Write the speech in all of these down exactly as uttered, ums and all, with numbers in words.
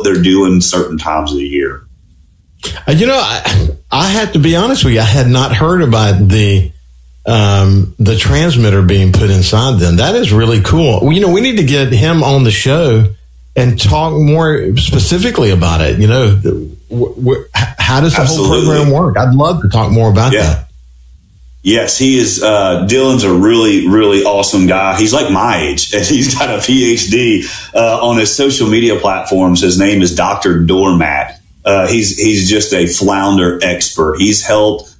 they're doing certain times of the year. Uh, you know, I, I have to be honest with you. I had not heard about the um, the transmitter being put inside them. That is really cool. Well, you know, we need to get him on the show and talk more specifically about it. You know, w- w- how does the Absolutely. whole program work? I'd love to talk more about yeah. that. Yes, he is. Uh, Dylan's a really, really awesome guy. He's like my age, and he's got a P H D uh, on his social media platforms. His name is Doctor Doormat. Uh, he's he's just a flounder expert. He's helped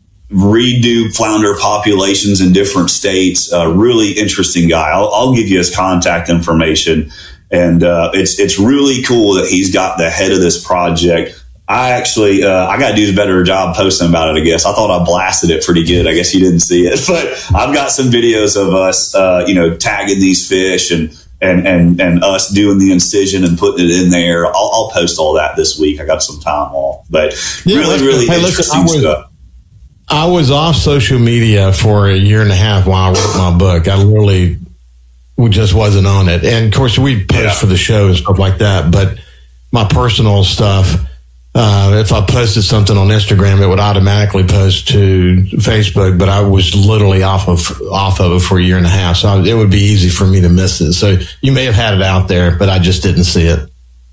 redo flounder populations in different states. A uh, really interesting guy. I'll, I'll give you his contact information, and uh, it's it's really cool that he's got the head of this project. I actually, uh, I got to do a better job posting about it, I guess. I thought I blasted it pretty good. I guess you didn't see it. But I've got some videos of us, uh, you know, tagging these fish and, and, and, and us doing the incision and putting it in there. I'll, I'll post all that this week. I got some time off. But yeah, really, really hey, interesting listen, I was, stuff. I was off social media for a year and a half while I wrote my book. I literally just wasn't on it. And, of course, we post yeah. for the show and stuff like that. But my personal stuff... Uh, if I posted something on Instagram, it would automatically post to Facebook, but I was literally off of, off of it for a year and a half. So I, it would be easy for me to miss it. So you may have had it out there, but I just didn't see it.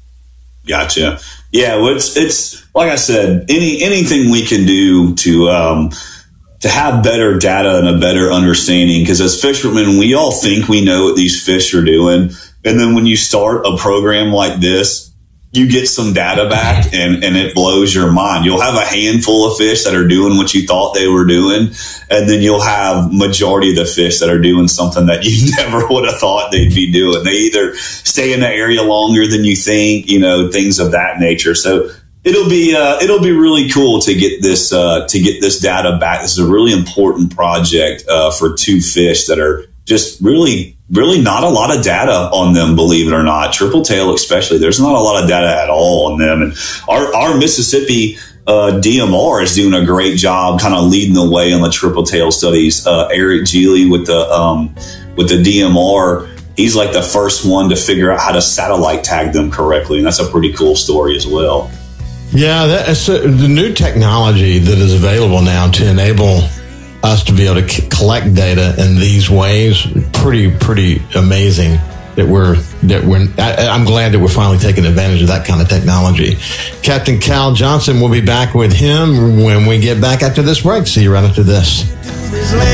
Gotcha. Yeah. Well, it's, it's like I said, any, anything we can do to, um, to have better data and a better understanding. Cause as fishermen, we all think we know what these fish are doing. And then when you start a program like this, you get some data back and, and it blows your mind. You'll have a handful of fish that are doing what you thought they were doing. And then you'll have majority of the fish that are doing something that you never would have thought they'd be doing. They either stay in the area longer than you think, you know, things of that nature. So it'll be, uh, it'll be really cool to get this, uh, to get this data back. This is a really important project, uh, for two fish that are just really, really not a lot of data on them, believe it or not. Triple tail especially, there's not a lot of data at all on them. And our, our Mississippi uh, D M R is doing a great job kind of leading the way on the triple tail studies. Uh, Eric Geely with the um, with the D M R, he's like the first one to figure out how to satellite tag them correctly. And that's a pretty cool story as well. Yeah, that's uh, the new technology that is available now to enable us to be able to c- collect data in these ways. Pretty, pretty amazing that we're, that we're, I, I'm glad that we're finally taking advantage of that kind of technology. Captain Cal Johnson, we'll be back with him when we get back after this break. See you right after this.